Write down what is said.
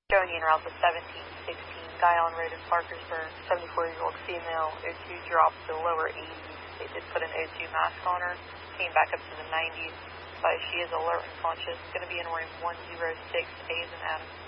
Showing you en route to 1716 Guy Allen Road in Parkersburg. 74-year-old female, O2 dropped to the lower 80s. They did put an O2 mask on her. Came back up to the 90s, but she is alert and conscious. Going to be in room 106, A as in Adam.